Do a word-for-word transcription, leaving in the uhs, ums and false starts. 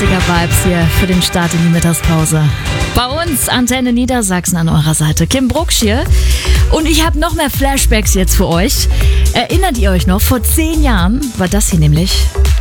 achtziger-Vibes hier für den Start in die Mittagspause. Bei uns Antenne Niedersachsen an eurer Seite. Kim Brucksch hier. Und ich habe noch mehr Flashbacks jetzt für euch. Erinnert ihr euch noch? Vor zehn Jahren war das hier nämlich